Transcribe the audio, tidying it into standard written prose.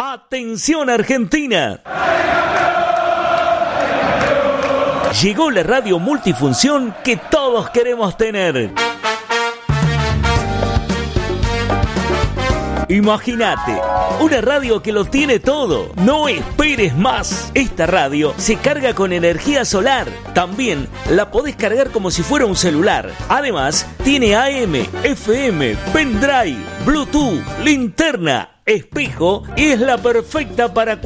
¡Atención Argentina! Llegó la radio multifunción que todos queremos tener. Imagínate, una radio que lo tiene todo. No esperes más. Esta radio se carga con energía solar. También la podés cargar como si fuera un celular. Además, tiene AM, FM, pendrive, Bluetooth, linterna, espejo y es la perfecta para